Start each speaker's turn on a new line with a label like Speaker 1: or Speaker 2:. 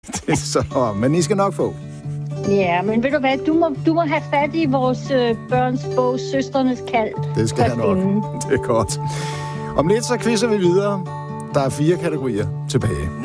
Speaker 1: Det er så, men I skal nok få.
Speaker 2: Ja, men ved du hvad, du må have fat i vores børns bog, Søsternes Kald.
Speaker 1: Det skal jeg nok. Det er godt. Om lidt så quizzer vi videre. Der er 4 kategorier tilbage.